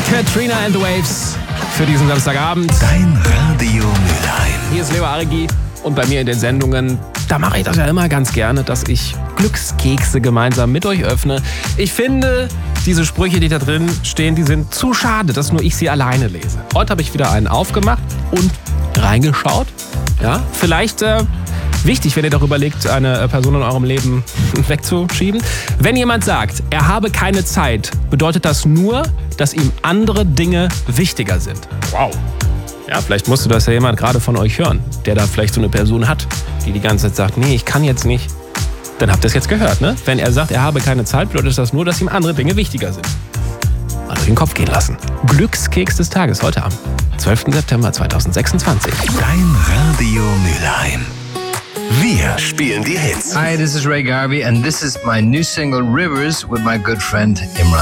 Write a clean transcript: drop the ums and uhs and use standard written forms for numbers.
Katrina and the Waves für diesen Samstagabend. Dein Radio Mülheim. Hier ist Leo Arigi und bei mir in den Sendungen, da mache ich das ja immer ganz gerne, dass ich Glückskekse gemeinsam mit euch öffne. Ich finde, diese Sprüche, die da drin stehen, die sind zu schade, dass nur ich sie alleine lese. Heute habe ich wieder einen aufgemacht und reingeschaut. Ja, vielleicht wichtig, wenn ihr doch überlegt, eine Person in eurem Leben wegzuschieben. Wenn jemand sagt, er habe keine Zeit, bedeutet das nur, dass ihm andere Dinge wichtiger sind. Wow. Ja, vielleicht musste das ja jemand gerade von euch hören, der da vielleicht so eine Person hat, die die ganze Zeit sagt, nee, ich kann jetzt nicht. Dann habt ihr es jetzt gehört, ne? Wenn er sagt, er habe keine Zeit, bedeutet das nur, dass ihm andere Dinge wichtiger sind. Mal durch den Kopf gehen lassen. Glückskeks des Tages heute am 12. September 2026. Dein Radio Mülheim. Wir spielen die Hits. Hi, this is Ray Garvey and this is my new single Rivers with my good friend Imran.